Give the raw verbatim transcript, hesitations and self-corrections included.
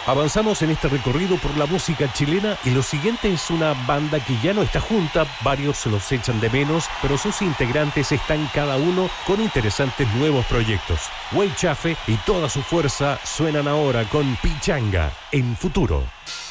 Avanzamos en este recorrido por la música chilena y lo siguiente es una banda que ya no está junta, varios los echan de menos, pero sus integrantes están cada uno con interesantes nuevos proyectos. Weichafe y toda su fuerza suenan ahora con Pichanga en Futuro.